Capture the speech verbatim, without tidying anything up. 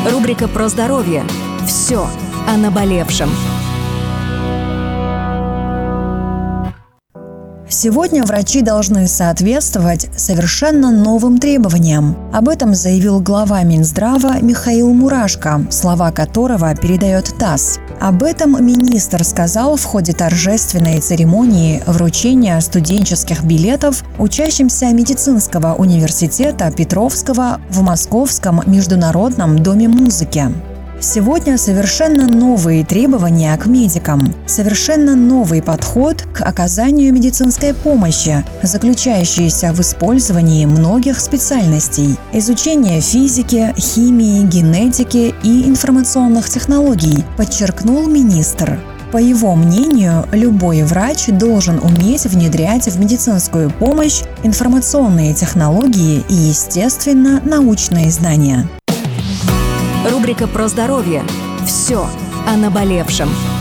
Рубрика про здоровье. Все о наболевшем. Сегодня врачи должны соответствовать совершенно новым требованиям. Об этом заявил глава Минздрава Михаил Мурашко, слова которого передает ТАСС. Об этом министр сказал в ходе торжественной церемонии вручения студенческих билетов учащимся медицинского университета Петровского в Московском международном доме музыки. Сегодня совершенно новые требования к медикам, совершенно новый подход к оказанию медицинской помощи, заключающийся в использовании многих специальностей – изучения физики, химии, генетики и информационных технологий, подчеркнул министр. По его мнению, любой врач должен уметь внедрять в медицинскую помощь информационные технологии и, естественно, научные знания. Рубрика про здоровье. Все о наболевшем.